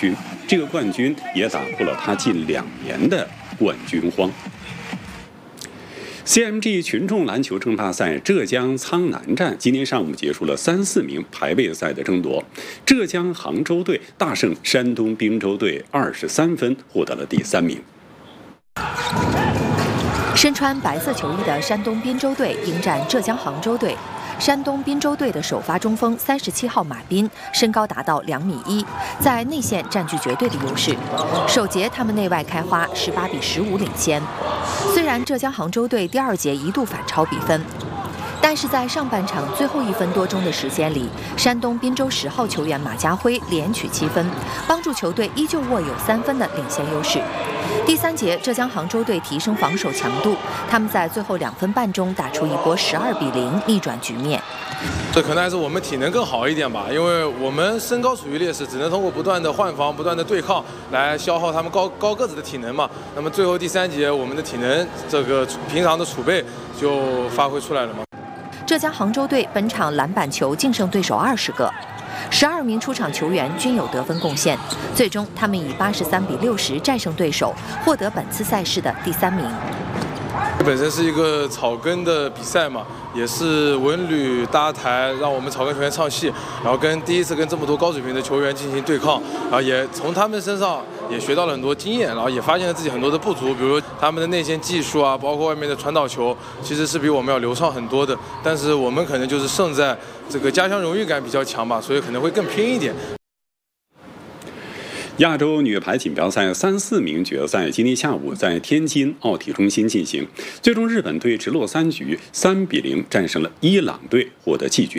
军，这个冠军也打破了他近2年的冠军荒。CMG 群众篮球争霸赛浙江苍南站今天上午结束了3、4名排位赛的争夺，浙江杭州队大胜山东滨州队23分，获得了第3名。 身穿白色球衣的山东滨州队迎战浙江杭州队。山东滨州队的首发中锋37号马斌身高达到2.1米，在内线占据绝对的优势。首节他们内外开花，18比15领先。虽然浙江杭州队第2节一度反超比分，但是在上半场最后1分多钟的时间里，山东滨州10号球员马家辉连取7分，帮助球队依旧握有3分的领先优势。第3节，浙江杭州队提升防守强度，他们在最后2分半钟打出一波12比0逆转局面。 这可能还是我们体能更好一点吧，因为我们身高处于劣势，只能通过不断的换防、不断的对抗来消耗他们高个子的体能嘛。那么最后第3节，我们的体能这个平常的储备就发挥出来了嘛。 浙江杭州队本场篮板球净胜对手20个。12名出场球员均有得分贡献，最终他们以83比60战胜对手，获得本次赛事的第3名。 本身是一个草根的比赛嘛，也是文旅搭台，让我们草根球员唱戏，然后第一次跟这么多高水平的球员进行对抗，然后也从他们身上也学到了很多经验，然后也发现了自己很多的不足，比如他们的内线技术啊，包括外面的传导球，其实是比我们要流畅很多的，但是我们可能就是胜在这个家乡荣誉感比较强吧，所以可能会更拼一点。 亚洲女排锦标赛3、4名决赛今天下午在天津奥体中心进行，最终日本队直落3局3比0战胜了伊朗队，获得季军。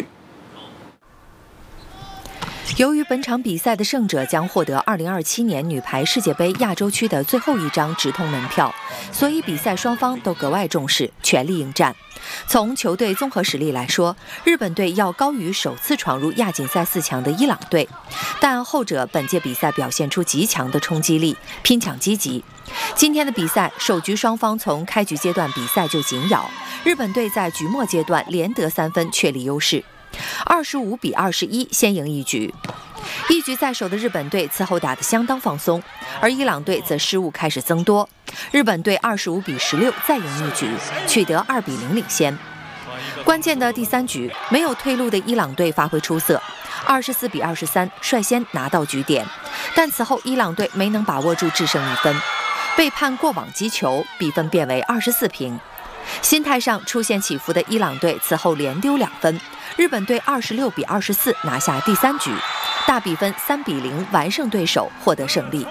由于本场比赛的胜者将获得2027年女排世界杯亚洲区的最后一张直通门票，所以比赛双方都格外重视，全力应战。从球队综合实力来说，日本队要高于首次闯入亚锦赛4强的伊朗队，但后者本届比赛表现出极强的冲击力，拼抢积极。今天的比赛首局双方从开局阶段比赛就紧咬，日本队在局末阶段连得3分确立优势。25比21先赢一局，一局在手的日本队此后打得相当放松，而伊朗队则失误开始增多。日本队25比16再赢一局，取得2比0领先。关键的第3局，没有退路的伊朗队发挥出色，24比23率先拿到局点，但此后伊朗队没能把握住制胜1分，被判过网击球，比分变为24平。心态上出现起伏的伊朗队此后连丢2分，日本队26比24拿下第3局，大比分3比0完胜对手，获得胜利。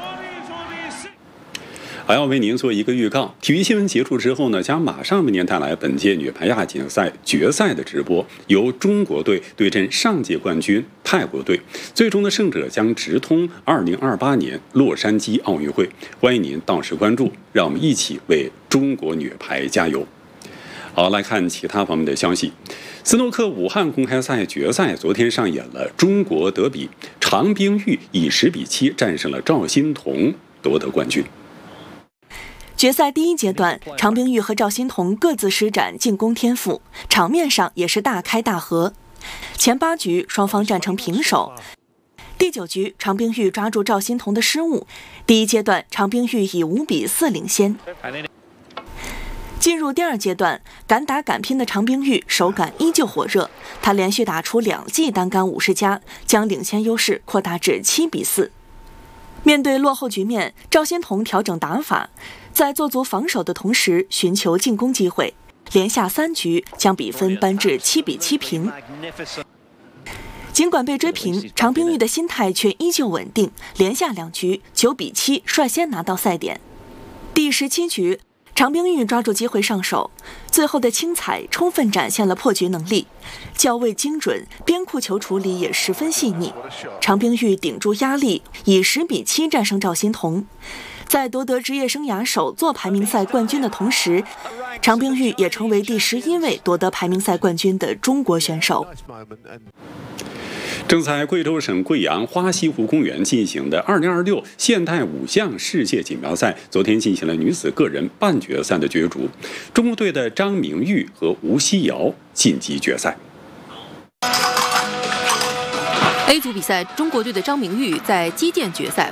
还要为您做一个预告，体育新闻结束之后呢，将马上为您带来本届女排亚锦赛决赛的直播，由中国队对阵上届冠军泰国队，最终的胜者将直通2028年洛杉矶奥运会。欢迎您到时关注，让我们一起为中国女排加油。好，来看其他方面的消息。斯诺克武汉公开赛决赛昨天上演了中国德比，常冰玉以10比7战胜了赵欣彤，夺得冠军。 决赛第1阶段，常冰玉和赵欣彤各自施展进攻天赋，场面上也是大开大合。前8局双方战成平手。第9局，常冰玉抓住赵欣彤的失误，第1阶段常冰玉以5比4领先。进入第2阶段，敢打敢拼的常冰玉手感依旧火热，他连续打出2记单杆50加，将领先优势扩大至7比4。面对落后局面，赵欣彤调整打法，在做足防守的同时寻求进攻机会，连下3局将比分扳至7比7平。尽管被追平，常冰玉的心态却依旧稳定，连下2局9比7率先拿到赛点。第17局，常冰玉抓住机会上手，最后的轻踩充分展现了破局能力，校位精准，边库球处理也十分细腻。常冰玉顶住压力，以10比7战胜赵欣彤。在夺得职业生涯首座排名赛冠军的同时，常冰玉也成为第11位夺得排名赛冠军的中国选手。 正在贵州省贵阳花溪湖公园进行的2026现代5项世界锦标赛，昨天进行了女子个人半决赛的角逐，中国队的张明玉和吴曦瑶晋级决赛。 A 组比赛，中国队的张明玉在击剑决赛